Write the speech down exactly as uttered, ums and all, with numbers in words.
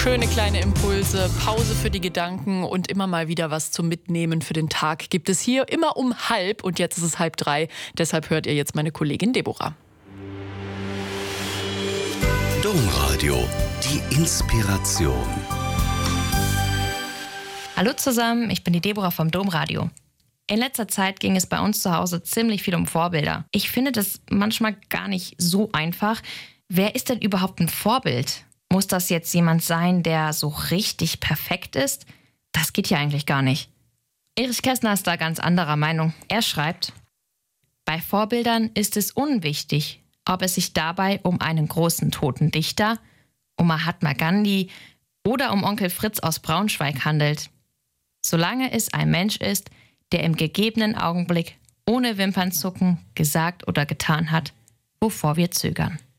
Schöne kleine Impulse, Pause für die Gedanken und immer mal wieder was zum Mitnehmen für den Tag gibt es hier immer um halb und jetzt ist es halb drei. Deshalb hört ihr jetzt meine Kollegin Deborah. Domradio, die Inspiration. Hallo zusammen, ich bin die Deborah vom Domradio. In letzter Zeit ging es bei uns zu Hause ziemlich viel um Vorbilder. Ich finde das manchmal gar nicht so einfach. Wer ist denn überhaupt ein Vorbild? Muss das jetzt jemand sein, der so richtig perfekt ist? Das geht ja eigentlich gar nicht. Erich Kästner ist da ganz anderer Meinung. Er schreibt: Bei Vorbildern ist es unwichtig, ob es sich dabei um einen großen toten Dichter, um Mahatma Gandhi oder um Onkel Fritz aus Braunschweig handelt. Solange es ein Mensch ist, der im gegebenen Augenblick ohne Wimpernzucken gesagt oder getan hat, wovor wir zögern.